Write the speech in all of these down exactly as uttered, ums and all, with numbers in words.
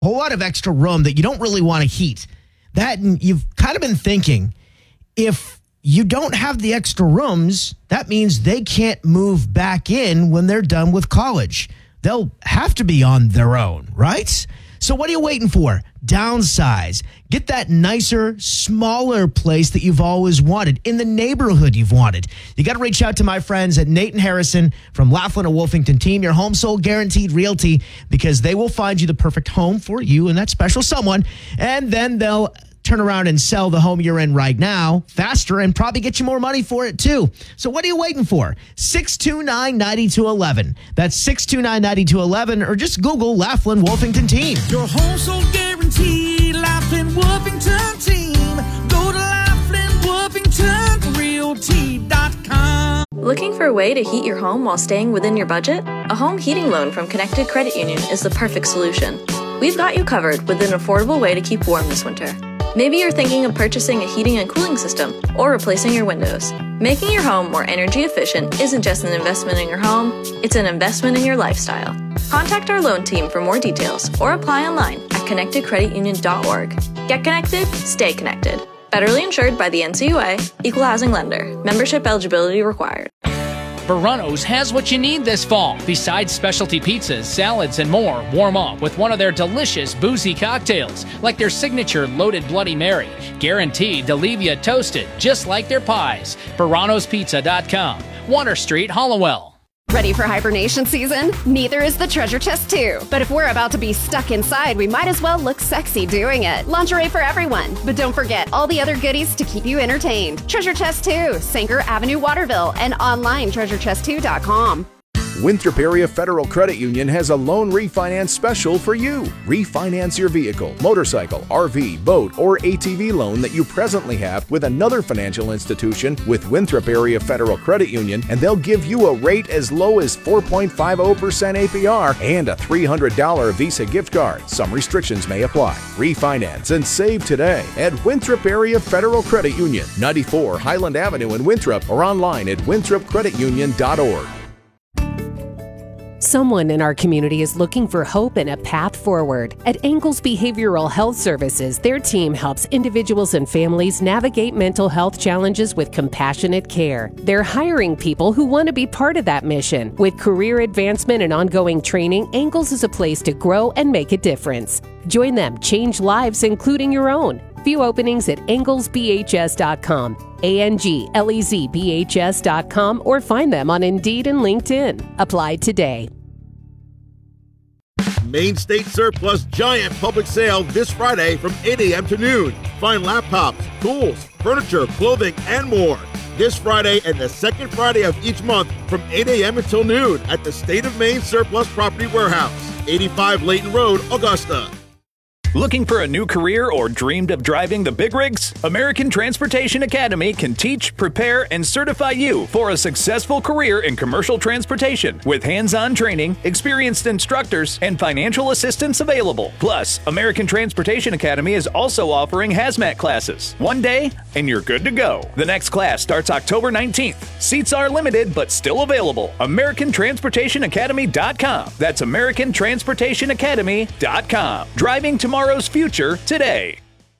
whole lot of extra room that you don't really want to heat. That, and you've kind of been thinking, if you don't have the extra rooms, that means they can't move back in when they're done with college. They'll have to be on their own, right? So what are you waiting for? Downsize. Get that nicer, smaller place that you've always wanted, in the neighborhood you've wanted. You got to reach out to my friends at Nate and Harrison from Laughlin and Wolfington Team, your home sold guaranteed realty, because they will find you the perfect home for you and that special someone, and then they'll turn around and sell the home you're in right now faster and probably get you more money for it too. So what are you waiting for? six two nine, nine two one one. That's six two nine, nine two one one, or just Google Laughlin Wolfington Team. Your home sold guaranteed, Laughlin Wolfington Team. Go to Laughlin Wolfington Realty dot com. Looking for a way to heat your home while staying within your budget? A home heating loan from Connected Credit Union is the perfect solution. We've got you covered with an affordable way to keep warm this winter. Maybe you're thinking of purchasing a heating and cooling system or replacing your windows. Making your home more energy efficient isn't just an investment in your home, it's an investment in your lifestyle. Contact our loan team for more details or apply online at connected credit union dot org. Get connected, stay connected. Federally insured by the N C U A, Equal Housing Lender. Membership eligibility required. Verano's has what you need this fall. Besides specialty pizzas, salads, and more, warm up with one of their delicious boozy cocktails, like their signature Loaded Bloody Mary, guaranteed to leave you toasted, just like their pies. Verano's Pizza dot com, Water Street, Hollowell. Ready for hibernation season? Neither is the Treasure Chest two. But if we're about to be stuck inside, we might as well look sexy doing it. Lingerie for everyone. But don't forget all the other goodies to keep you entertained. Treasure Chest two, Sanker Avenue, Waterville, and online treasure chest two dot com. Winthrop Area Federal Credit Union has a loan refinance special for you. Refinance your vehicle, motorcycle, R V, boat, or A T V loan that you presently have with another financial institution with Winthrop Area Federal Credit Union, and they'll give you a rate as low as four point five zero percent A P R and a three hundred dollars Visa gift card. Some restrictions may apply. Refinance and save today at Winthrop Area Federal Credit Union, ninety-four Highland Avenue in Winthrop, or online at winthrop credit union dot org. Someone in our community is looking for hope and a path forward. At Angles Behavioral Health Services, their team helps individuals and families navigate mental health challenges with compassionate care. They're hiring people who want to be part of that mission. With career advancement and ongoing training, Angles is a place to grow and make a difference. Join them, change lives, including your own. View openings at angles b h s dot com, A N G L E Z B H S dot com, or find them on Indeed and LinkedIn. Apply today. Main State Surplus Giant Public Sale this Friday from eight a.m. to noon. Find laptops, tools, furniture, clothing, and more. This Friday and the second Friday of each month from eight a.m. until noon at the State of Maine Surplus Property Warehouse, eighty-five Layton Road, Augusta. Looking for a new career or dreamed of driving the big rigs? American Transportation Academy can teach, prepare, and certify you for a successful career in commercial transportation with hands-on training, experienced instructors, and financial assistance available. Plus, American Transportation Academy is also offering hazmat classes. One day, and you're good to go. The next class starts October nineteenth. Seats are limited, but still available. American Transportation Academy dot com. That's American Transportation Academy dot com. Driving tomorrow. Tomorrow's future today.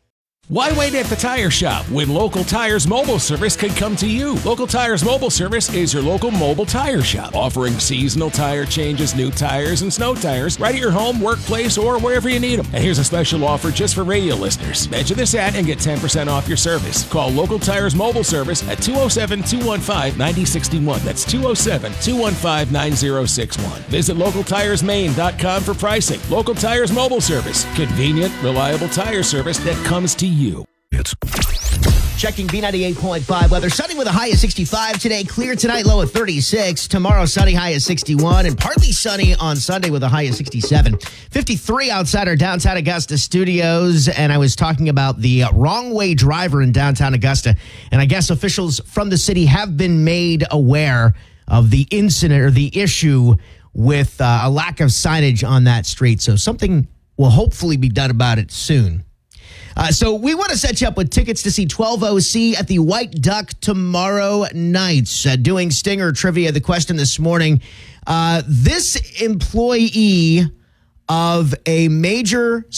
Why wait at the tire shop when Local Tires Mobile Service can come to you? Local Tires Mobile Service is your local mobile tire shop, offering seasonal tire changes, new tires, and snow tires right at your home, workplace, or wherever you need them. And here's a special offer just for radio listeners. Mention this ad and get ten percent off your service. Call Local Tires Mobile Service at two oh seven, two one five, nine oh six one. That's two oh seven, two one five, nine oh six one. Visit local tires maine dot com for pricing. Local Tires Mobile Service. Convenient, reliable tire service that comes to you. It's checking B ninety-eight point five weather. Sunny with a high of sixty-five today. Clear tonight, low of thirty-six. Tomorrow, sunny, high of sixty-one. And partly sunny on Sunday with a high of sixty-seven. fifty-three outside our downtown Augusta studios. And I was talking about the uh, wrong way driver in downtown Augusta. And I guess officials from the city have been made aware of the incident or the issue with uh, a lack of signage on that street. So something will hopefully be done about it soon. Uh, so we want to set you up with tickets to see twelve O C at the White Duck tomorrow night. Uh, doing Stinger Trivia, the question this morning, uh, this employee of a major